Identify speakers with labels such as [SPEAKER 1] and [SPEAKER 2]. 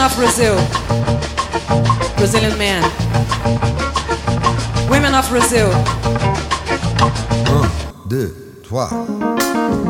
[SPEAKER 1] of Brazil, Brazilian men. Women of Brazil.
[SPEAKER 2] 1, 2, 3.